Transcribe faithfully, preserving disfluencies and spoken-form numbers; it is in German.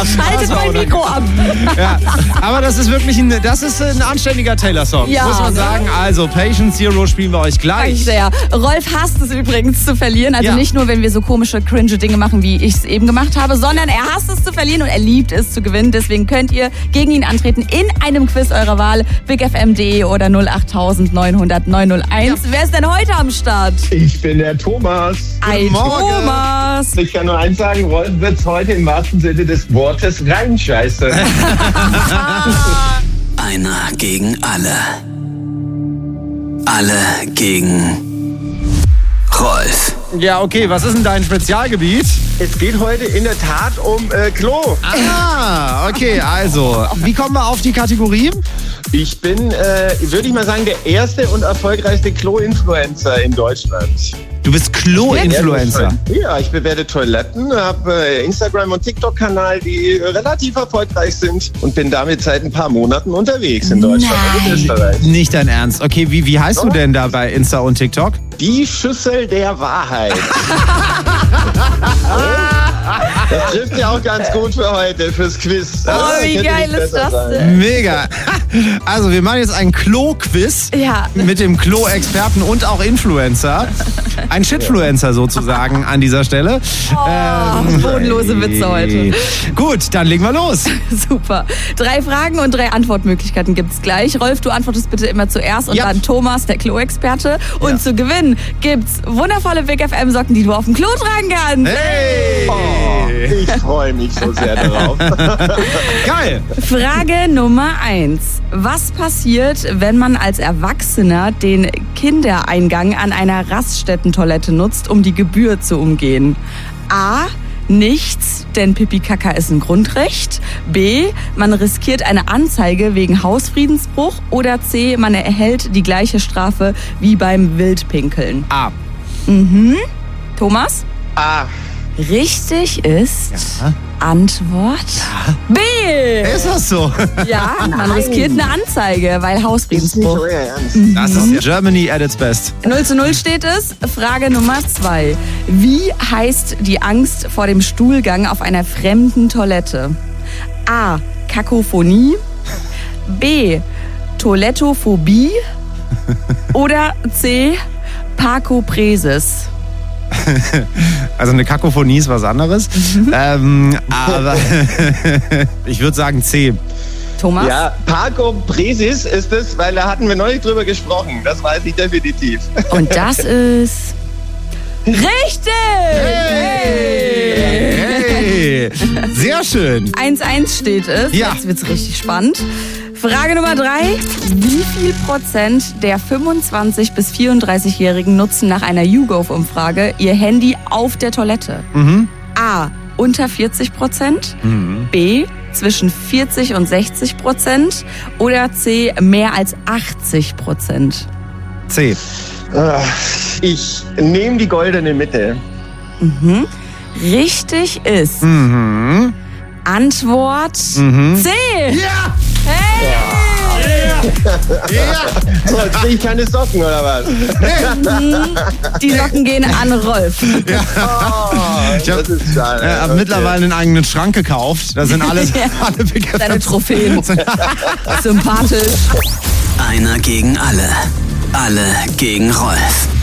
Schaltet mein Mikro ab. Ja, aber das ist wirklich ein, das ist ein anständiger Taylor-Song, Ja, muss man ne? sagen. Also, Patient Zero spielen wir euch gleich. Sehr. Rolf hasst es übrigens zu verlieren. Also Ja. nicht nur, wenn wir so komische, cringe Dinge machen, wie ich es eben gemacht habe, sondern er hasst es zu verlieren und er liebt es zu gewinnen. Deswegen könnt ihr gegen ihn antreten in einem Quiz eurer Wahl. big f m punkt d e oder null acht neun null null neun null eins. Ja. Wer ist denn heute am Start? Ich bin der Thomas. Ein Thomas. Ich kann nur eins sagen, Rolf wird's heute im wahrsten Sinne des Wortes reinscheißen. Einer gegen alle. Alle gegen Rolf. Ja, okay, was ist denn dein Spezialgebiet? Es geht heute in der Tat um äh, Klo. Ah, okay, also, wie kommen wir auf die Kategorie? Ich bin, äh, würde ich mal sagen, der erste und erfolgreichste Klo-Influencer in Deutschland. Du bist Klo-Influencer. Ja, ich bewerte Toiletten, habe äh, Instagram- und TikTok-Kanal, die äh, relativ erfolgreich sind und bin damit seit ein paar Monaten unterwegs in Deutschland und in Österreich. Nicht dein Ernst. Okay, wie, wie heißt du denn da bei Insta und TikTok? Die Schüssel der Wahrheit. Das trifft ja auch ganz gut für heute, fürs Quiz. Oh, wie Könnte geil nicht ist besser das sein. denn? Mega. Also, wir machen jetzt ein Klo-Quiz Ja. mit dem Klo-Experten und auch Influencer. Ein Shitfluencer sozusagen an dieser Stelle. Oh, bodenlose Witze heute. Gut, dann legen wir los. Super. Drei Fragen und drei Antwortmöglichkeiten gibt's gleich. Rolf, du antwortest bitte immer zuerst und Ja. dann Thomas, der Klo-Experte. Und Ja. zu gewinnen gibt's wundervolle Big F M-Socken, die du auf dem Klo tragen kannst. Hey! Oh, ich freue mich so sehr darauf. Geil! Frage Nummer eins. Was passiert, wenn man als Erwachsener den Kindereingang an einer Raststättentoilette nutzt, um die Gebühr zu umgehen? A. Nichts, denn Pipi-Kaka ist ein Grundrecht. B. Man riskiert eine Anzeige wegen Hausfriedensbruch. Oder C. Man erhält die gleiche Strafe wie beim Wildpinkeln. A. Mhm. Thomas? Ah, Richtig ist Ja. Antwort B. Ist das so? Ja, man riskiert eine Anzeige, weil ist nicht Hausfriedensbruch. euer Ernst. Das ist Germany at its best. null zu null steht es. Frage Nummer zwei. Wie heißt die Angst vor dem Stuhlgang auf einer fremden Toilette? A. Kakophonie. B. Toilettophobie. Oder C. Parkopresis. Also eine Kakophonie ist was anderes. Mhm. Ähm, aber ich würde sagen C. Thomas? Ja, Parkopresis ist es, weil da hatten wir neulich drüber gesprochen. Das weiß ich definitiv. Und das ist richtig! Hey. Hey! Sehr schön. eins eins steht es. Ja. Jetzt wird's richtig spannend. Frage Nummer drei. Wie viel Prozent der fünfundzwanzig- bis vierunddreißigjährigen nutzen nach einer YouGov-Umfrage ihr Handy auf der Toilette? Mhm. A. Unter vierzig Prozent. Mhm. B. Zwischen vierzig und sechzig Prozent. Oder C. Mehr als achtzig Prozent. C. Ah, Ich nehme die goldene Mitte. Mhm. Richtig ist Mhm. Antwort Mhm. C. Ja! Hey! Ja! So, jetzt kriege ich keine Socken, oder was? Die Socken gehen an Rolf. Oh, Ich hab- das ist schade. Ich habe Okay. mittlerweile einen eigenen Schrank gekauft. Da sind alles, Ja. alle Big F M Deine Trophäen. Sympathisch. Einer gegen alle. Alle gegen Rolf.